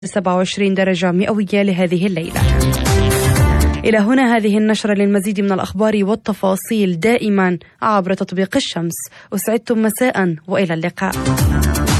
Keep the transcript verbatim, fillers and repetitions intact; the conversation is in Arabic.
سبعة وعشرين درجة مئوية لهذه الليلة. إلى هنا هذه النشرة. للمزيد من الأخبار والتفاصيل دائما عبر تطبيق الشمس. أسعدتم مساء وإلى اللقاء.